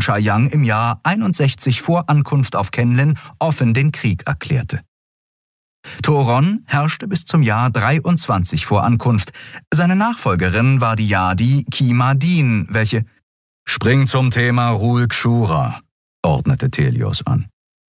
Shah-Yang im Jahr 61 vor Ankunft auf Kenlin offen den Krieg erklärte. Toron herrschte bis zum Jahr 23 vor Ankunft. Seine Nachfolgerin war die Yadi Ki-Madin, welche »Spring zum Thema Rul Kshura«, ordnete Thelios an.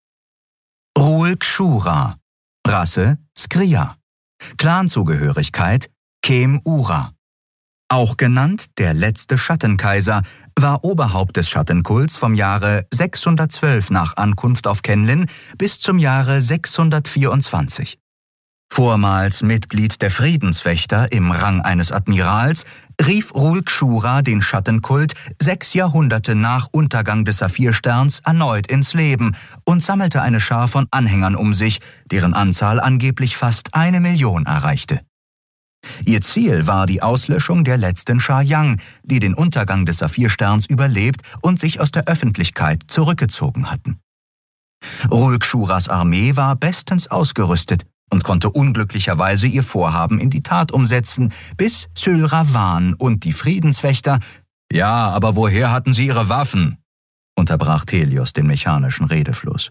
Rul Kshura, Rasse Skria, Clanzugehörigkeit Kem-Ura. Auch genannt der letzte Schattenkaiser, war Oberhaupt des Schattenkults vom Jahre 612 nach Ankunft auf Kenlin bis zum Jahre 624. Vormals Mitglied der Friedenswächter im Rang eines Admirals, rief Rul Kshura den Schattenkult 6 Jahrhunderte nach Untergang des Saphirsterns erneut ins Leben und sammelte eine Schar von Anhängern um sich, deren Anzahl angeblich fast 1 Million erreichte. Ihr Ziel war die Auslöschung der letzten Shah-Yang, die den Untergang des Saphirsterns überlebt und sich aus der Öffentlichkeit zurückgezogen hatten. Rul Kshuras Armee war bestens ausgerüstet und konnte unglücklicherweise ihr Vorhaben in die Tat umsetzen, bis Syl Ravan und die Friedenswächter »Ja, aber woher hatten sie ihre Waffen?« unterbrach Thelios den mechanischen Redefluss.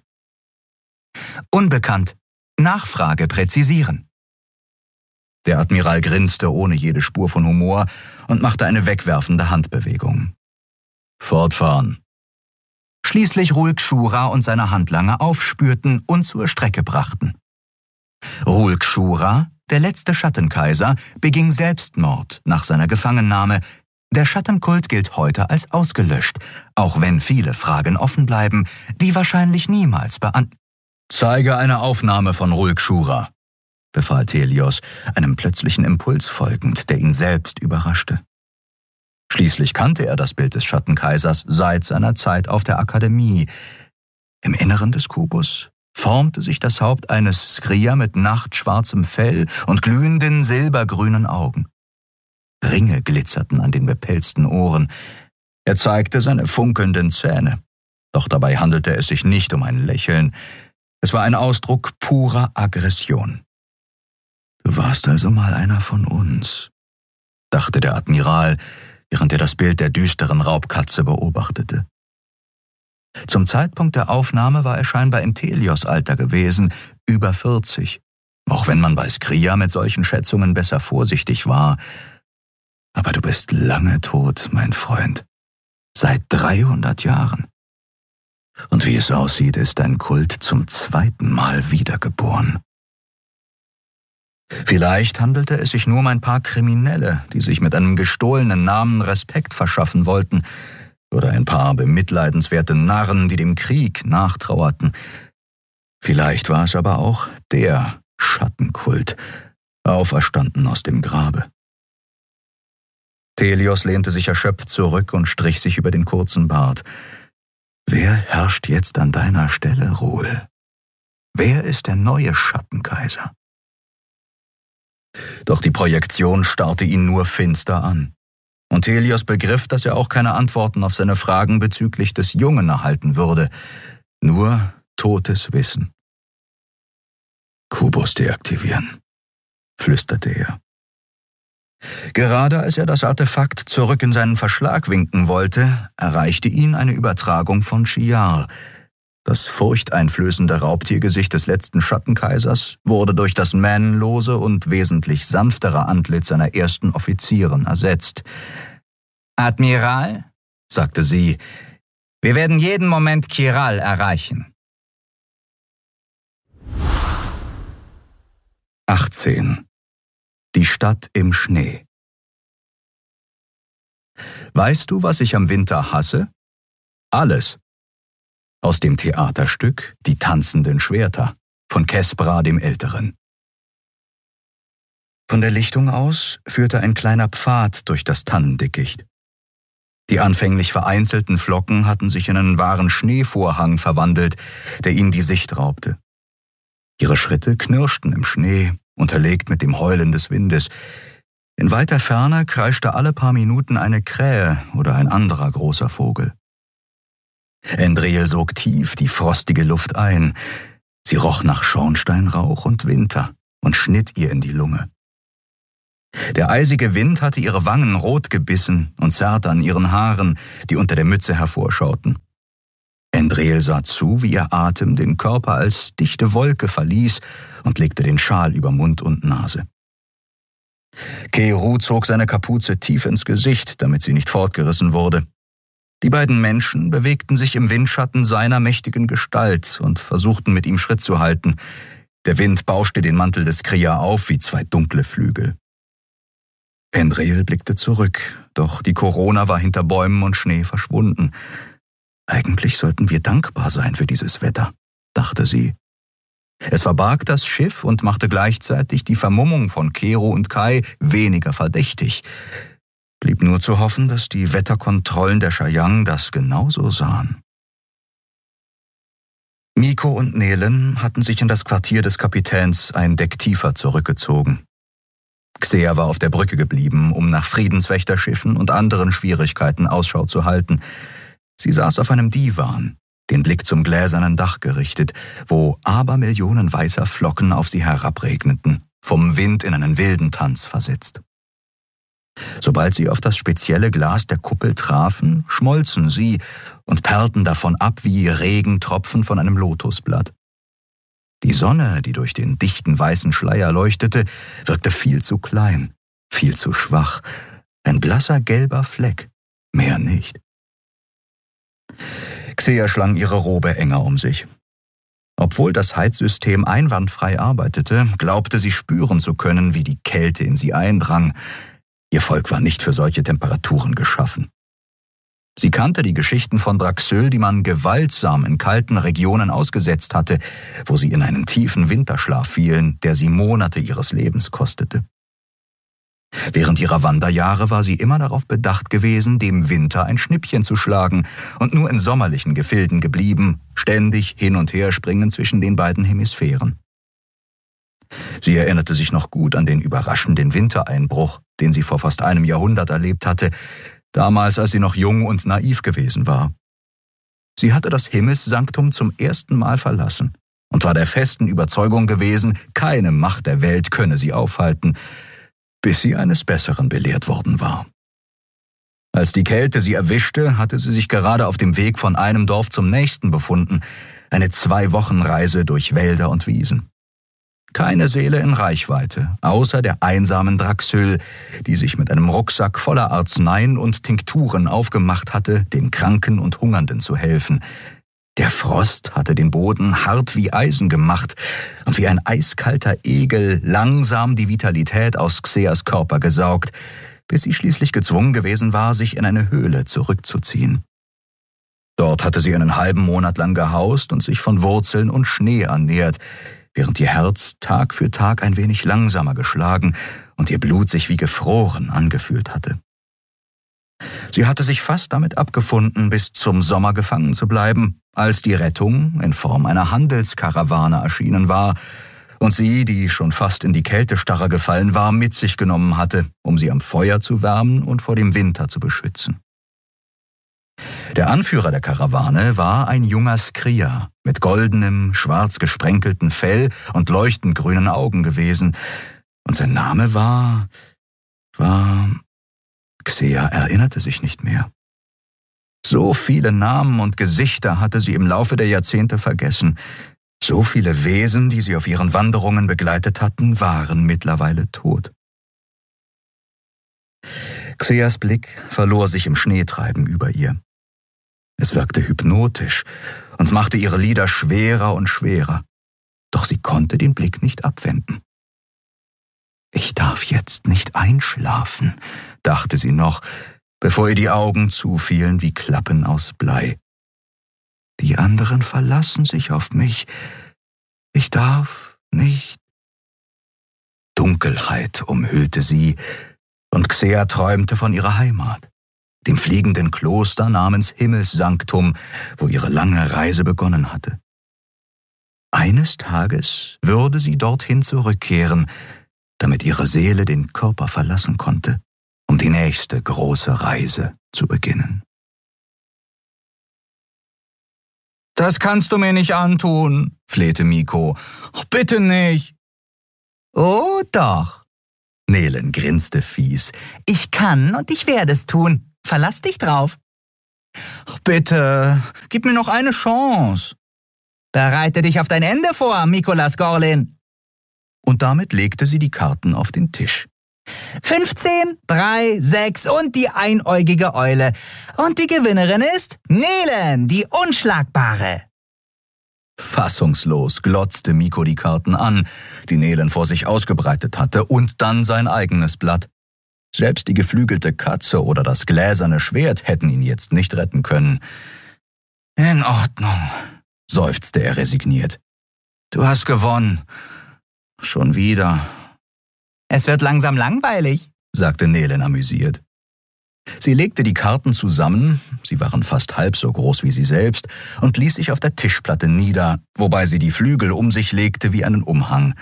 »Unbekannt. Nachfrage präzisieren.« Der Admiral grinste ohne jede Spur von Humor und machte eine wegwerfende Handbewegung. »Fortfahren.« Schließlich Rul Kshura und seine Handlanger aufspürten und zur Strecke brachten. Rul Kshura, der letzte Schattenkaiser, beging Selbstmord nach seiner Gefangennahme. Der Schattenkult gilt heute als ausgelöscht, auch wenn viele Fragen offen bleiben, die wahrscheinlich niemals »Zeige eine Aufnahme von Rul Kshura«, befahl Thelios, einem plötzlichen Impuls folgend, der ihn selbst überraschte. Schließlich kannte er das Bild des Schattenkaisers seit seiner Zeit auf der Akademie. Im Inneren des Kubus formte sich das Haupt eines Skria mit nachtschwarzem Fell und glühenden silbergrünen Augen. Ringe glitzerten an den bepelzten Ohren. Er zeigte seine funkelnden Zähne. Doch dabei handelte es sich nicht um ein Lächeln. Es war ein Ausdruck purer Aggression. »Du warst also mal einer von uns«, dachte der Admiral, während er das Bild der düsteren Raubkatze beobachtete. Zum Zeitpunkt der Aufnahme war er scheinbar im Thelios-Alter gewesen, über 40, auch wenn man bei Skria mit solchen Schätzungen besser vorsichtig war. Aber du bist lange tot, mein Freund, seit 300 Jahren. Und wie es aussieht, ist dein Kult zum 2. Mal wiedergeboren. Vielleicht handelte es sich nur um ein paar Kriminelle, die sich mit einem gestohlenen Namen Respekt verschaffen wollten, oder ein paar bemitleidenswerte Narren, die dem Krieg nachtrauerten. Vielleicht war es aber auch der Schattenkult, auferstanden aus dem Grabe. Thelios lehnte sich erschöpft zurück und strich sich über den kurzen Bart. Wer herrscht jetzt an deiner Stelle, Rul? Wer ist der neue Schattenkaiser? Doch die Projektion starrte ihn nur finster an. Und Thelios begriff, dass er auch keine Antworten auf seine Fragen bezüglich des Jungen erhalten würde. Nur totes Wissen. »Kubus deaktivieren«, flüsterte er. Gerade als er das Artefakt zurück in seinen Verschlag winken wollte, erreichte ihn eine Übertragung von Shiar. Das furchteinflößende Raubtiergesicht des letzten Schattenkaisers wurde durch das mähnenlose und wesentlich sanftere Antlitz seiner ersten Offizierin ersetzt. »Admiral«, sagte sie, »wir werden jeden Moment Kiral erreichen.« 18. Die Stadt im Schnee. Weißt du, was ich am Winter hasse? Alles. Aus dem Theaterstück »Die tanzenden Schwerter« von Kespra dem Älteren. Von der Lichtung aus führte ein kleiner Pfad durch das Tannendickicht. Die anfänglich vereinzelten Flocken hatten sich in einen wahren Schneevorhang verwandelt, der ihnen die Sicht raubte. Ihre Schritte knirschten im Schnee, unterlegt mit dem Heulen des Windes. In weiter Ferne kreischte alle paar Minuten eine Krähe oder ein anderer großer Vogel. Endril sog tief die frostige Luft ein. Sie roch nach Schornsteinrauch und Winter und schnitt ihr in die Lunge. Der eisige Wind hatte ihre Wangen rot gebissen und zerrte an ihren Haaren, die unter der Mütze hervorschauten. Endrel sah zu, wie ihr Atem den Körper als dichte Wolke verließ und legte den Schal über Mund und Nase. Keru zog seine Kapuze tief ins Gesicht, damit sie nicht fortgerissen wurde. Die beiden Menschen bewegten sich im Windschatten seiner mächtigen Gestalt und versuchten mit ihm Schritt zu halten. Der Wind bauschte den Mantel des Kria auf wie zwei dunkle Flügel. Endrel blickte zurück, doch die Korona war hinter Bäumen und Schnee verschwunden. Eigentlich sollten wir dankbar sein für dieses Wetter, dachte sie. Es verbarg das Schiff und machte gleichzeitig die Vermummung von Kero und Kai weniger verdächtig. Blieb nur zu hoffen, dass die Wetterkontrollen der Chayang das genauso sahen. Miko und Nelen hatten sich in das Quartier des Kapitäns ein Deck tiefer zurückgezogen. Xea war auf der Brücke geblieben, um nach Friedenswächterschiffen und anderen Schwierigkeiten Ausschau zu halten. Sie saß auf einem Divan, den Blick zum gläsernen Dach gerichtet, wo Abermillionen weißer Flocken auf sie herabregneten, vom Wind in einen wilden Tanz versetzt. Sobald sie auf das spezielle Glas der Kuppel trafen, schmolzen sie und perlten davon ab wie Regentropfen von einem Lotusblatt. Die Sonne, die durch den dichten weißen Schleier leuchtete, wirkte viel zu klein, viel zu schwach. Ein blasser gelber Fleck, mehr nicht. Xea schlang ihre Robe enger um sich. Obwohl das Heizsystem einwandfrei arbeitete, glaubte sie spüren zu können, wie die Kälte in sie eindrang. Ihr Volk war nicht für solche Temperaturen geschaffen. Sie kannte die Geschichten von Draxül, die man gewaltsam in kalten Regionen ausgesetzt hatte, wo sie in einen tiefen Winterschlaf fielen, der sie Monate ihres Lebens kostete. Während ihrer Wanderjahre war sie immer darauf bedacht gewesen, dem Winter ein Schnippchen zu schlagen und nur in sommerlichen Gefilden geblieben, ständig hin und her springen zwischen den beiden Hemisphären. Sie erinnerte sich noch gut an den überraschenden Wintereinbruch, den sie vor fast einem Jahrhundert erlebt hatte, damals als sie noch jung und naiv gewesen war. Sie hatte das Himmelssanktum zum ersten Mal verlassen und war der festen Überzeugung gewesen, keine Macht der Welt könne sie aufhalten, bis sie eines Besseren belehrt worden war. Als die Kälte sie erwischte, hatte sie sich gerade auf dem Weg von einem Dorf zum nächsten befunden, eine 2-Wochen-Reise durch Wälder und Wiesen. Keine Seele in Reichweite, außer der einsamen Draxül, die sich mit einem Rucksack voller Arzneien und Tinkturen aufgemacht hatte, den Kranken und Hungernden zu helfen. Der Frost hatte den Boden hart wie Eisen gemacht und wie ein eiskalter Egel langsam die Vitalität aus Xeas Körper gesaugt, bis sie schließlich gezwungen gewesen war, sich in eine Höhle zurückzuziehen. Dort hatte sie einen halben Monat lang gehaust und sich von Wurzeln und Schnee ernährt, während ihr Herz Tag für Tag ein wenig langsamer geschlagen und ihr Blut sich wie gefroren angefühlt hatte. Sie hatte sich fast damit abgefunden, bis zum Sommer gefangen zu bleiben, als die Rettung in Form einer Handelskarawane erschienen war und sie, die schon fast in die Kältestarre gefallen war, mit sich genommen hatte, um sie am Feuer zu wärmen und vor dem Winter zu beschützen. Der Anführer der Karawane war ein junger Skria mit goldenem, schwarz gesprenkelten Fell und leuchtend grünen Augen gewesen, und sein Name war... Xea erinnerte sich nicht mehr. So viele Namen und Gesichter hatte sie im Laufe der Jahrzehnte vergessen. So viele Wesen, die sie auf ihren Wanderungen begleitet hatten, waren mittlerweile tot. Xeas Blick verlor sich im Schneetreiben über ihr. Es wirkte hypnotisch und machte ihre Lider schwerer und schwerer. Doch sie konnte den Blick nicht abwenden. »Ich darf jetzt nicht einschlafen«, dachte sie noch, bevor ihr die Augen zufielen wie Klappen aus Blei. »Die anderen verlassen sich auf mich. Ich darf nicht.« Dunkelheit umhüllte sie, und Xea träumte von ihrer Heimat, dem fliegenden Kloster namens Himmelssanktum, wo ihre lange Reise begonnen hatte. Eines Tages würde sie dorthin zurückkehren, damit ihre Seele den Körper verlassen konnte, um die nächste große Reise zu beginnen. »Das kannst du mir nicht antun«, flehte Miko. »Oh, bitte nicht.« »Oh, doch.« Nelen grinste fies. »Ich kann und ich werde es tun. Verlass dich drauf.« Bitte, gib mir noch eine Chance. Bereite dich auf dein Ende vor, Mikolas Gorlin. Und damit legte sie die Karten auf den Tisch. 15, 3, 6 und die einäugige Eule. Und die Gewinnerin ist Nelen, die Unschlagbare. Fassungslos glotzte Miko die Karten an, die Nelen vor sich ausgebreitet hatte, und dann sein eigenes Blatt. Selbst die geflügelte Katze oder das gläserne Schwert hätten ihn jetzt nicht retten können. In Ordnung, seufzte er resigniert. Du hast gewonnen. Schon wieder. Es wird langsam langweilig, sagte Nelen amüsiert. Sie legte die Karten zusammen, sie waren fast halb so groß wie sie selbst, und ließ sich auf der Tischplatte nieder, wobei sie die Flügel um sich legte wie einen Umhang.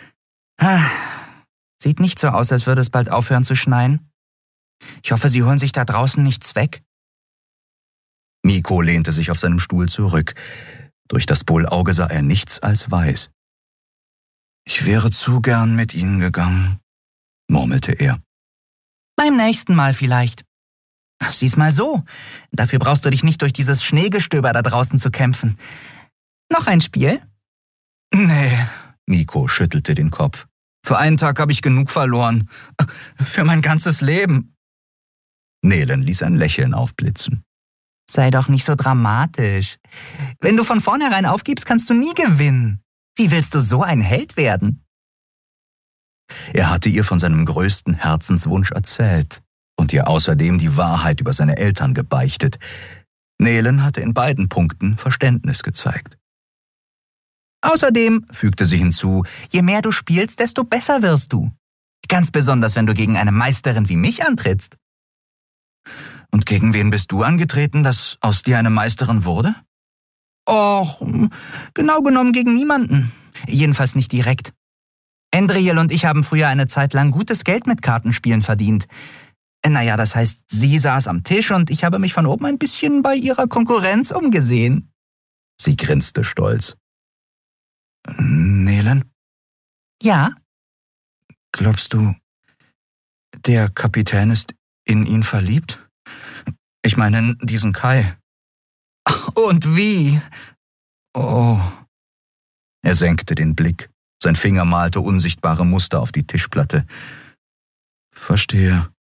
Sieht nicht so aus, als würde es bald aufhören zu schneien. Ich hoffe, Sie holen sich da draußen nichts weg. Miko lehnte sich auf seinem Stuhl zurück. Durch das Bullauge sah er nichts als weiß. Ich wäre zu gern mit Ihnen gegangen, murmelte er. Beim nächsten Mal vielleicht. Sieh's mal so, dafür brauchst du dich nicht durch dieses Schneegestöber da draußen zu kämpfen. Noch ein Spiel? Nee, Miko schüttelte den Kopf. Für einen Tag habe ich genug verloren. Für mein ganzes Leben. Nelen ließ ein Lächeln aufblitzen. Sei doch nicht so dramatisch. Wenn du von vornherein aufgibst, kannst du nie gewinnen. Wie willst du so ein Held werden? Er hatte ihr von seinem größten Herzenswunsch erzählt und ihr außerdem die Wahrheit über seine Eltern gebeichtet. Nelen hatte in beiden Punkten Verständnis gezeigt. Außerdem, fügte sie hinzu, je mehr du spielst, desto besser wirst du. Ganz besonders, wenn du gegen eine Meisterin wie mich antrittst. Und gegen wen bist du angetreten, dass aus dir eine Meisterin wurde? Och, genau genommen gegen niemanden. Jedenfalls nicht direkt. Endriel und ich haben früher eine Zeit lang gutes Geld mit Kartenspielen verdient. Naja, das heißt, sie saß am Tisch und ich habe mich von oben ein bisschen bei ihrer Konkurrenz umgesehen. Sie grinste stolz. Nelen? Ja? Glaubst du, der Kapitän ist in ihn verliebt? Ich meine, in diesen Kai. Und wie? Oh. Er senkte den Blick. Sein Finger malte unsichtbare Muster auf die Tischplatte. Verstehe.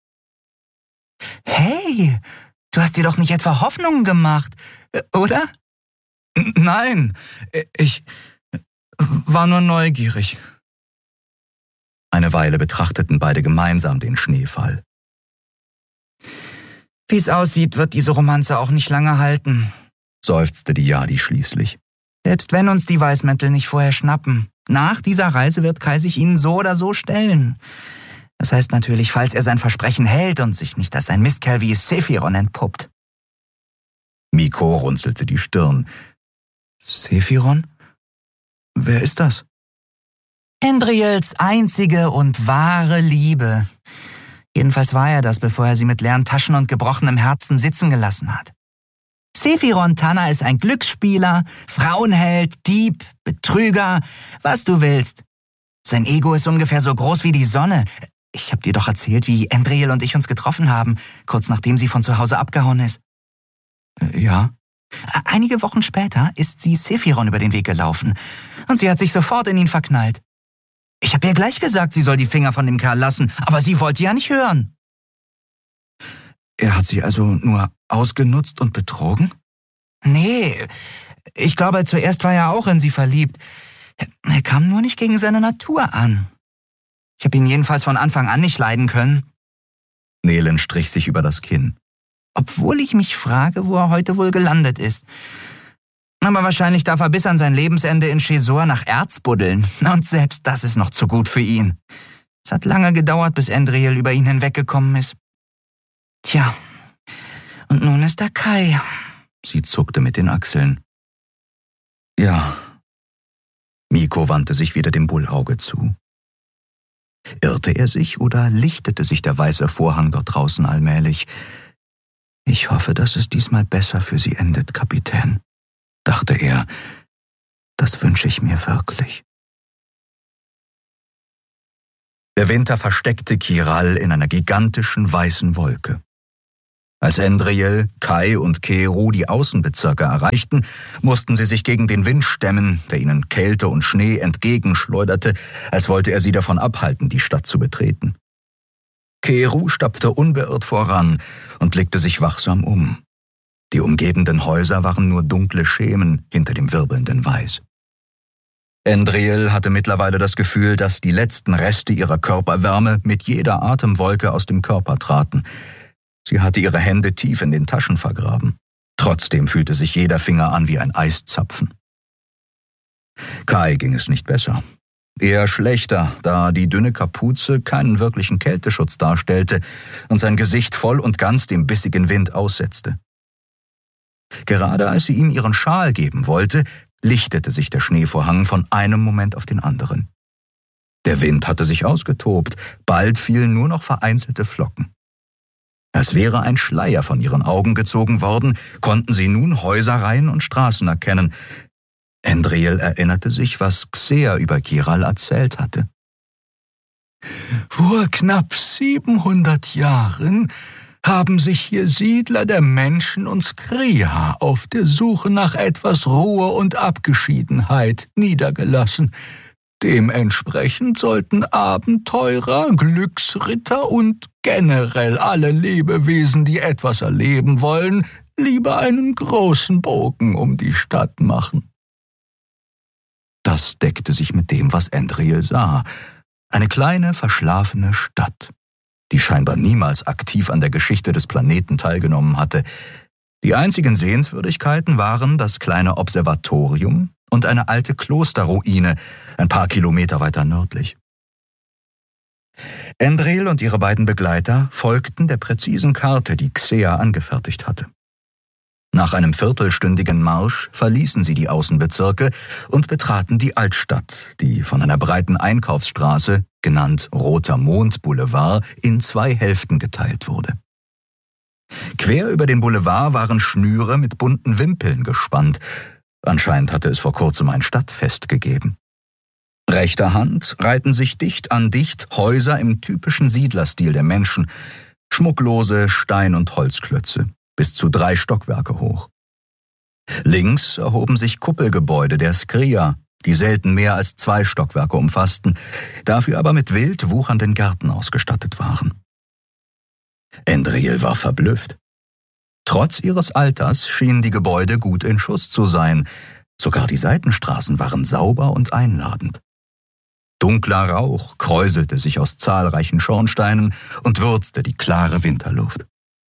Hey, du hast dir doch nicht etwa Hoffnungen gemacht, oder? Nein, ich war nur neugierig. Eine Weile betrachteten beide gemeinsam den Schneefall. Wie es aussieht, wird diese Romanze auch nicht lange halten, seufzte die Jadi schließlich. Selbst wenn uns die Weißmäntel nicht vorher schnappen, nach dieser Reise wird Kai sich ihnen so oder so stellen. Das heißt natürlich, falls er sein Versprechen hält und sich nicht als ein Mistkerl wie Sephiron entpuppt. Miko runzelte die Stirn. Sephiron? Wer ist das? Endriels einzige und wahre Liebe. Jedenfalls war er das, bevor er sie mit leeren Taschen und gebrochenem Herzen sitzen gelassen hat. Sephiron Tanner ist ein Glücksspieler, Frauenheld, Dieb, Betrüger, was du willst. Sein Ego ist ungefähr so groß wie die Sonne. Ich hab dir doch erzählt, wie Endriel und ich uns getroffen haben, kurz nachdem sie von zu Hause abgehauen ist. Ja. Einige Wochen später ist sie Sephiron über den Weg gelaufen und sie hat sich sofort in ihn verknallt. Ich habe ihr gleich gesagt, sie soll die Finger von dem Kerl lassen, aber sie wollte ja nicht hören. Er hat sie also nur ausgenutzt und betrogen? Nee, ich glaube, zuerst war er auch in sie verliebt. Er kam nur nicht gegen seine Natur an. Ich habe ihn jedenfalls von Anfang an nicht leiden können. Nelen strich sich über das Kinn. Obwohl ich mich frage, wo er heute wohl gelandet ist. Aber wahrscheinlich darf er bis an sein Lebensende in Chesor nach Erz buddeln. Und selbst das ist noch zu gut für ihn. Es hat lange gedauert, bis Endriel über ihn hinweggekommen ist. Tja, und nun ist er Kai. Sie zuckte mit den Achseln. Ja. Miko wandte sich wieder dem Bullauge zu. Irrte er sich oder lichtete sich der weiße Vorhang dort draußen allmählich? Ich hoffe, dass es diesmal besser für Sie endet, Kapitän, dachte er. Das wünsche ich mir wirklich. Der Winter versteckte Kiral in einer gigantischen weißen Wolke. Als Endriel, Kai und Keru die Außenbezirke erreichten, mussten sie sich gegen den Wind stemmen, der ihnen Kälte und Schnee entgegenschleuderte, als wollte er sie davon abhalten, die Stadt zu betreten. Keru stapfte unbeirrt voran und blickte sich wachsam um. Die umgebenden Häuser waren nur dunkle Schemen hinter dem wirbelnden Weiß. Endriel hatte mittlerweile das Gefühl, dass die letzten Reste ihrer Körperwärme mit jeder Atemwolke aus dem Körper traten. Sie hatte ihre Hände tief in den Taschen vergraben. Trotzdem fühlte sich jeder Finger an wie ein Eiszapfen. Kai ging es nicht besser. Eher schlechter, da die dünne Kapuze keinen wirklichen Kälteschutz darstellte und sein Gesicht voll und ganz dem bissigen Wind aussetzte. Gerade als sie ihm ihren Schal geben wollte, lichtete sich der Schneevorhang von einem Moment auf den anderen. Der Wind hatte sich ausgetobt, bald fielen nur noch vereinzelte Flocken. Als wäre ein Schleier von ihren Augen gezogen worden, konnten sie nun Häuserreihen und Straßen erkennen. Endriel erinnerte sich, was Xer über Kiral erzählt hatte. Vor knapp 700 Jahren haben sich hier Siedler der Menschen und Skria auf der Suche nach etwas Ruhe und Abgeschiedenheit niedergelassen. Dementsprechend sollten Abenteurer, Glücksritter und generell alle Lebewesen, die etwas erleben wollen, lieber einen großen Bogen um die Stadt machen. Das deckte sich mit dem, was Endriel sah. Eine kleine, verschlafene Stadt, die scheinbar niemals aktiv an der Geschichte des Planeten teilgenommen hatte. Die einzigen Sehenswürdigkeiten waren das kleine Observatorium und eine alte Klosterruine, ein paar Kilometer weiter nördlich. Endriel und ihre beiden Begleiter folgten der präzisen Karte, die Xer angefertigt hatte. Nach einem viertelstündigen Marsch verließen sie die Außenbezirke und betraten die Altstadt, die von einer breiten Einkaufsstraße, genannt Roter Mond Boulevard, in 2 Hälften geteilt wurde. Quer über den Boulevard waren Schnüre mit bunten Wimpeln gespannt. Anscheinend hatte es vor kurzem ein Stadtfest gegeben. Rechter Hand reihten sich dicht an dicht Häuser im typischen Siedlerstil der Menschen, schmucklose Stein- und Holzklötze, bis zu 3 Stockwerke hoch. Links erhoben sich Kuppelgebäude der Skria, die selten mehr als 2 Stockwerke umfassten, dafür aber mit wild wuchernden Gärten ausgestattet waren. Endriel war verblüfft. Trotz ihres Alters schienen die Gebäude gut in Schuss zu sein. Sogar die Seitenstraßen waren sauber und einladend. Dunkler Rauch kräuselte sich aus zahlreichen Schornsteinen und würzte die klare Winterluft.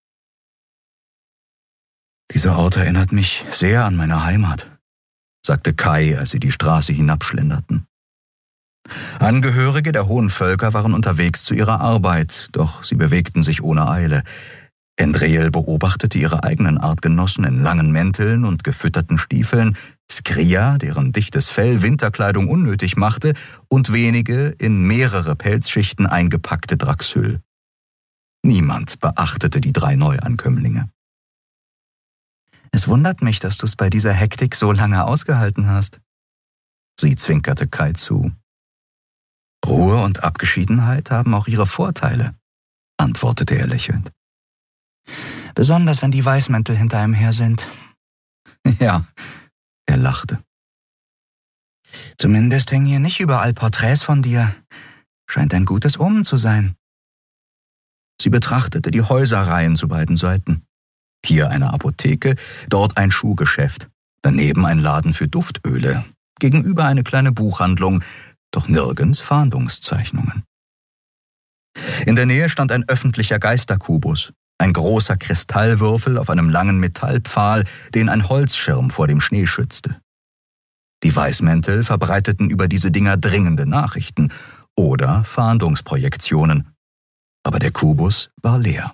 »Dieser Ort erinnert mich sehr an meine Heimat«, sagte Kai, als sie die Straße hinabschlenderten. Angehörige der hohen Völker waren unterwegs zu ihrer Arbeit, doch sie bewegten sich ohne Eile. Endriel beobachtete ihre eigenen Artgenossen in langen Mänteln und gefütterten Stiefeln, Skria, deren dichtes Fell Winterkleidung unnötig machte, und wenige in mehrere Pelzschichten eingepackte Draxyl. Niemand beachtete die 3 Neuankömmlinge. »Es wundert mich, dass du es bei dieser Hektik so lange ausgehalten hast.« Sie zwinkerte Kai zu. »Ruhe und Abgeschiedenheit haben auch ihre Vorteile«, antwortete er lächelnd. »Besonders, wenn die Weißmäntel hinter einem her sind.« »Ja«, er lachte. »Zumindest hängen hier nicht überall Porträts von dir. Scheint ein gutes Omen zu sein.« Sie betrachtete die Häuserreihen zu beiden Seiten. Hier eine Apotheke, dort ein Schuhgeschäft, daneben ein Laden für Duftöle, gegenüber eine kleine Buchhandlung, doch nirgends Fahndungszeichnungen. In der Nähe stand ein öffentlicher Geisterkubus, ein großer Kristallwürfel auf einem langen Metallpfahl, den ein Holzschirm vor dem Schnee schützte. Die Weißmäntel verbreiteten über diese Dinger dringende Nachrichten oder Fahndungsprojektionen, aber der Kubus war leer.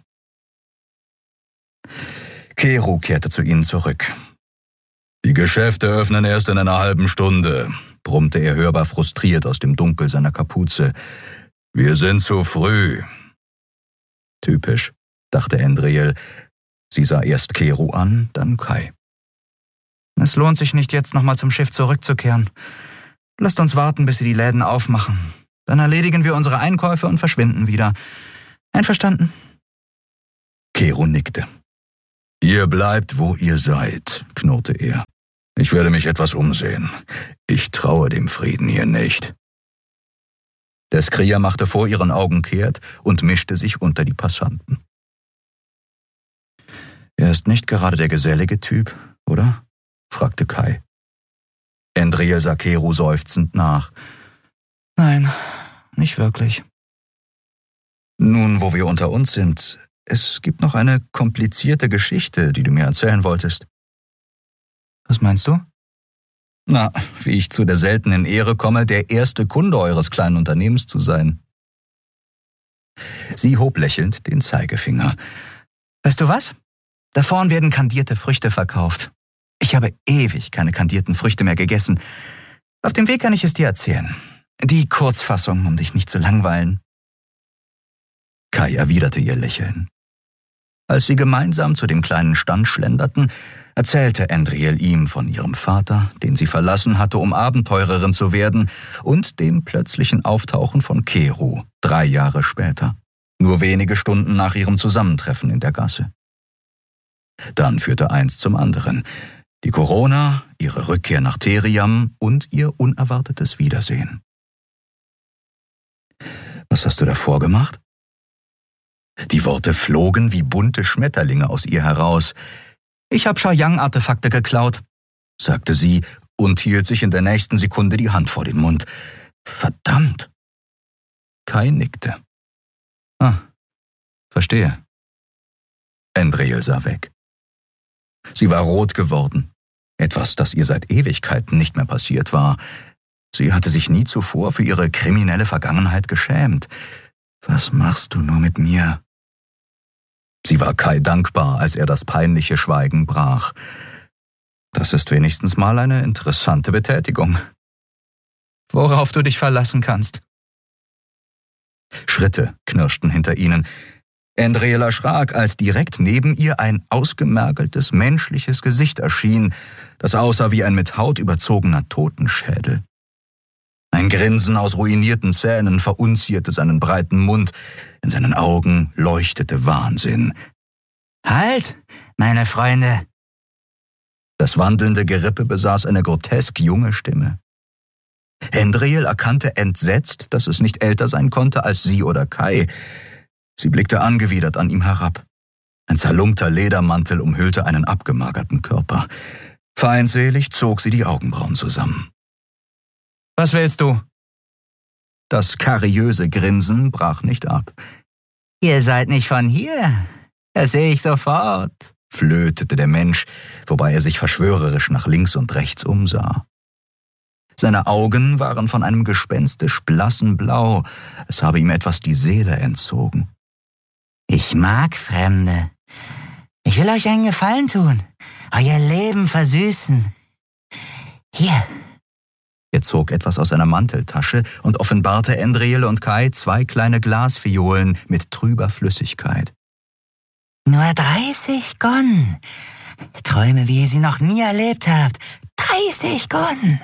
Keru kehrte zu ihnen zurück. »Die Geschäfte öffnen erst in einer halben Stunde«, brummte er hörbar frustriert aus dem Dunkel seiner Kapuze. »Wir sind zu früh.« Typisch, dachte Endriel. Sie sah erst Keru an, dann Kai. »Es lohnt sich nicht, jetzt nochmal zum Schiff zurückzukehren. Lasst uns warten, bis sie die Läden aufmachen. Dann erledigen wir unsere Einkäufe und verschwinden wieder. Einverstanden?« Keru nickte. Ihr bleibt, wo ihr seid, knurrte er. Ich werde mich etwas umsehen. Ich traue dem Frieden hier nicht. Der Skrier machte vor ihren Augen kehrt und mischte sich unter die Passanten. Er ist nicht gerade der gesellige Typ, oder? Fragte Kai. Endriel sah Kero seufzend nach. Nein, nicht wirklich. Nun, wo wir unter uns sind, es gibt noch eine komplizierte Geschichte, die du mir erzählen wolltest. Was meinst du? Na, wie ich zu der seltenen Ehre komme, der erste Kunde eures kleinen Unternehmens zu sein. Sie hob lächelnd den Zeigefinger. Weißt du was? Da vorn werden kandierte Früchte verkauft. Ich habe ewig keine kandierten Früchte mehr gegessen. Auf dem Weg kann ich es dir erzählen. Die Kurzfassung, um dich nicht zu langweilen. Kai erwiderte ihr Lächeln. Als sie gemeinsam zu dem kleinen Stand schlenderten, erzählte Endriel ihm von ihrem Vater, den sie verlassen hatte, um Abenteurerin zu werden, und dem plötzlichen Auftauchen von Kero 3 Jahre später, nur wenige Stunden nach ihrem Zusammentreffen in der Gasse. Dann führte eins zum anderen. Die Corona, ihre Rückkehr nach Theriam und ihr unerwartetes Wiedersehen. Was hast du davor gemacht? Die Worte flogen wie bunte Schmetterlinge aus ihr heraus. Ich habe Shayang-Artefakte geklaut, sagte sie und hielt sich in der nächsten Sekunde die Hand vor den Mund. Verdammt! Kai nickte. Verstehe. Endriel sah weg. Sie war rot geworden. Etwas, das ihr seit Ewigkeiten nicht mehr passiert war. Sie hatte sich nie zuvor für ihre kriminelle Vergangenheit geschämt. Was machst du nur mit mir? Sie war Kai dankbar, als er das peinliche Schweigen brach. Das ist wenigstens mal eine interessante Betätigung. Worauf du dich verlassen kannst. Schritte knirschten hinter ihnen. Endriel erschrak, als direkt neben ihr ein ausgemergeltes menschliches Gesicht erschien, das aussah wie ein mit Haut überzogener Totenschädel. Ein Grinsen aus ruinierten Zähnen verunzierte seinen breiten Mund, in seinen Augen leuchtete Wahnsinn. »Halt, meine Freunde!« Das wandelnde Gerippe besaß eine grotesk junge Stimme. Endriel erkannte entsetzt, dass es nicht älter sein konnte als sie oder Kai. Sie blickte angewidert an ihm herab. Ein zerlumpter Ledermantel umhüllte einen abgemagerten Körper. Feindselig zog sie die Augenbrauen zusammen. »Was willst du?« Das kariöse Grinsen brach nicht ab. »Ihr seid nicht von hier, das sehe ich sofort«, flötete der Mensch, wobei er sich verschwörerisch nach links und rechts umsah. Seine Augen waren von einem gespenstisch blassen Blau, es habe ihm etwas die Seele entzogen. »Ich mag Fremde. Ich will euch einen Gefallen tun, euer Leben versüßen. Hier.« Er zog etwas aus seiner Manteltasche und offenbarte Endriel und Kai 2 kleine Glasfiolen mit trüber Flüssigkeit. »Nur 30 Gon. Träume, wie ihr sie noch nie erlebt habt. 30 Gon.«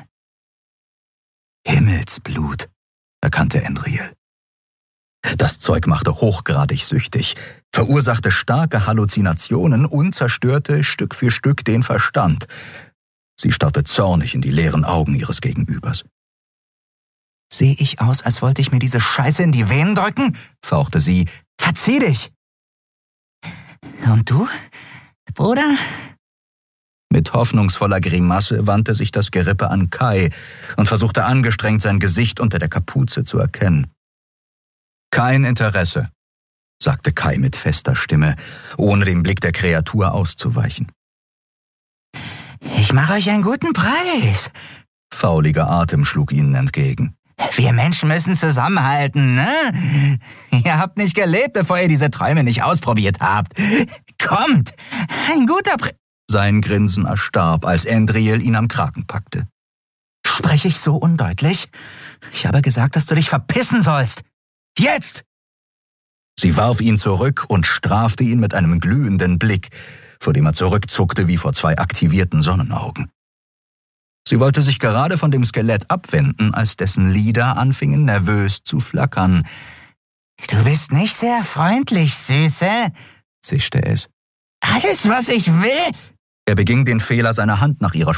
»Himmelsblut«, erkannte Endriel. Das Zeug machte hochgradig süchtig, verursachte starke Halluzinationen und zerstörte Stück für Stück den Verstand. Sie starrte zornig in die leeren Augen ihres Gegenübers. »Sehe ich aus, als wollte ich mir diese Scheiße in die Venen drücken?« fauchte sie. »Verzieh dich!« »Und du, Bruder?« Mit hoffnungsvoller Grimasse wandte sich das Gerippe an Kai und versuchte angestrengt, sein Gesicht unter der Kapuze zu erkennen. »Kein Interesse«, sagte Kai mit fester Stimme, ohne dem Blick der Kreatur auszuweichen. »Ich mache euch einen guten Preis«, fauliger Atem schlug ihnen entgegen. »Wir Menschen müssen zusammenhalten, ne? Ihr habt nicht gelebt, bevor ihr diese Träume nicht ausprobiert habt. Kommt, ein guter Sein Grinsen erstarb, als Endriel ihn am Kragen packte. »Spreche ich so undeutlich? Ich habe gesagt, dass du dich verpissen sollst. Jetzt!« Sie warf ihn zurück und strafte ihn mit einem glühenden Blick, vor dem er zurückzuckte wie vor 2 aktivierten Sonnenaugen. Sie wollte sich gerade von dem Skelett abwenden, als dessen Lider anfingen nervös zu flackern. »Du bist nicht sehr freundlich, Süße«, zischte es. Alles, was ich will? Er beging den Fehler, seine Hand nach ihrer